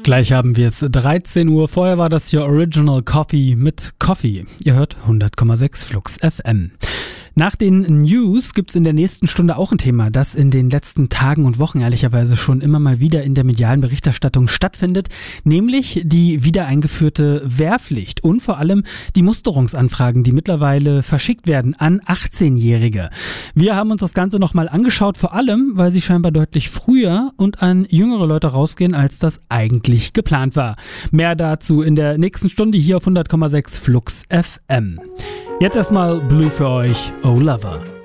Gleich haben wir es 13 Uhr. Vorher war das hier Original Coffee mit Coffee. Ihr hört 100,6 Flux FM. Nach den News gibt's in der nächsten Stunde auch ein Thema, das in den letzten Tagen und Wochen ehrlicherweise schon immer mal wieder in der medialen Berichterstattung stattfindet, nämlich die wieder eingeführte Wehrpflicht und vor allem die Musterungsanfragen, die mittlerweile verschickt werden an 18-Jährige. Wir haben uns das Ganze nochmal angeschaut, vor allem, weil sie scheinbar deutlich früher und an jüngere Leute rausgehen, als das eigentlich geplant war. Mehr dazu in der nächsten Stunde hier auf 100,6 Flux FM. Jetzt erstmal Blue für euch, Oh Lover.